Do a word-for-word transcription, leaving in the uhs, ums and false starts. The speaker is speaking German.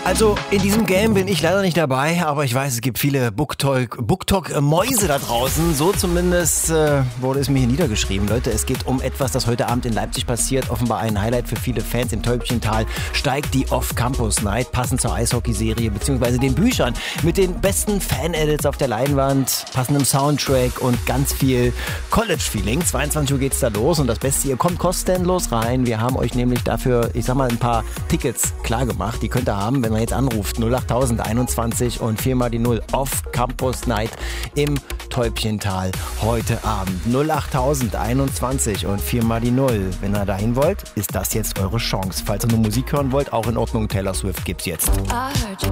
Also in diesem Game bin ich leider nicht dabei, aber ich weiß, es gibt viele BookTok-Mäuse da draußen. So zumindest äh, wurde es mir hier niedergeschrieben. Leute, es geht um etwas, das heute Abend in Leipzig passiert. Offenbar ein Highlight für viele Fans. Im Täubchental steigt die Off-Campus-Night, passend zur Eishockeyserie bzw. den Büchern. Mit den besten Fan-Edits auf der Leinwand, passendem Soundtrack und ganz viel College-Feeling. zweiundzwanzig Uhr geht's da los und das Beste, ihr kommt kostenlos rein. Wir haben euch nämlich dafür, ich sag mal, ein paar Tickets klar gemacht. Die könnt ihr haben, wenn man jetzt anruft, null acht einundzwanzig und viermal die null auf Campus Night im Täubchental heute Abend. null acht einundzwanzig und viermal die null. Wenn ihr dahin wollt, ist das jetzt eure Chance. Falls ihr nur Musik hören wollt, auch in Ordnung, Taylor Swift gibt's jetzt. I heard you